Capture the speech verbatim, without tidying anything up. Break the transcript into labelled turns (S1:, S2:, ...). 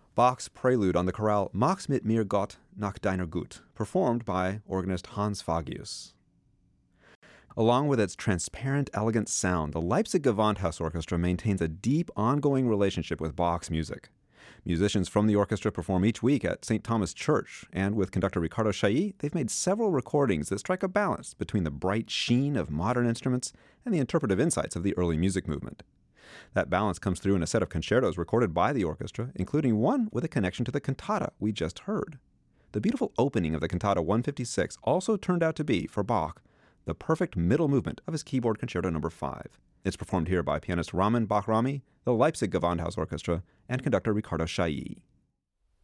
S1: Bach's prelude on the chorale Mach's mit mir Gott nach deiner Gut, performed by organist Hans Fagius. Along with its transparent, elegant sound, the Leipzig Gewandhaus Orchestra maintains a deep, ongoing relationship with Bach's music. Musicians from the orchestra perform each week at Saint Thomas Church, and with conductor Ricardo Chailly, they've made several recordings that strike a balance between the bright sheen of modern instruments and the interpretive insights of the early music movement. That balance comes through in a set of concertos recorded by the orchestra, including one with a connection to the cantata we just heard. The beautiful opening of the Cantata one fifty-six also turned out to be, for Bach, the perfect middle movement of his keyboard concerto number five. It's performed here by pianist Ramin Bahrami, the Leipzig Gewandhaus Orchestra, and conductor Ricardo Chailly.